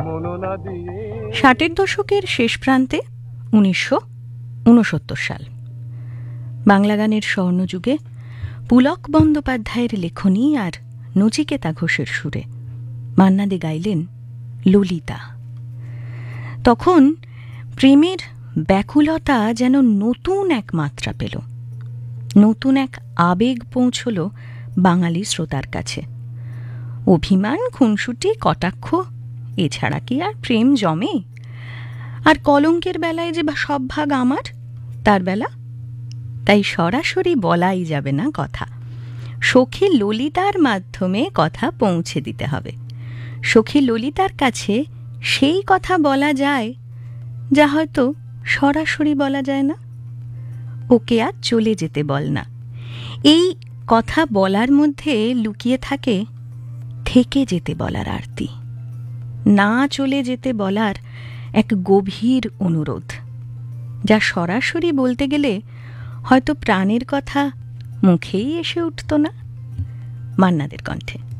ষাটের দশকের শেষ প্রান্তে 1969 সাল বাংলা গানের স্বর্ণযুগে পুলক বন্দ্যোপাধ্যায়ের লেখনী আর নচিকেতা ঘোষের সুরে মান্না দে গাইলেন ললিতা। তখন প্রেমের ব্যাকুলতা যেন নতুন এক মাত্রা পেল, নতুন এক আবেগ পৌঁছল বাঙালি শ্রোতার কাছে। অভিমান, খুনসুটি, কটাক্ষ এছাড়া কি আর প্রেম জমে? আর কলঙ্কের বেলায় যে সব ভাগ আমার, তার বেলা তাই সরাসরি বলাই যাবে না কথা। সখী ললিতার মাধ্যমে কথা পৌঁছে দিতে হবে। সখী ললিতার কাছে সেই কথা বলা যায় যা হয়তো সরাসরি বলা যায় না। ওকে আর চলে যেতে বল না, এই কথা বলার মধ্যে লুকিয়ে থাকে থেকে যেতে বলার আরতি, না চলে যেতে বলার এক গভীর অনুরোধ, যা সরাসরি বলতে গেলে হয়তো প্রাণের কথা মুখেই এসে উঠত না। মান্নাদের কণ্ঠে।